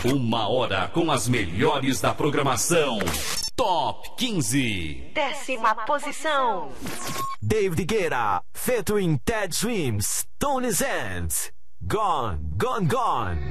Uma hora com as melhores da programação. Top 15. 10ª posição. David Guetta, featuring Ted Swims, Tony Zant. Gone, Gone, Gone.